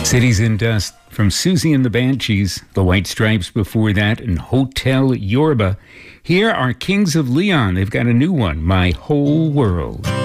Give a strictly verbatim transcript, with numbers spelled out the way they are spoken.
Cities in Dust from Susie and the Banshees, The White Stripes before that, and Hotel Yorba. Here are Kings of Leon. They've got a new one, My Whole World.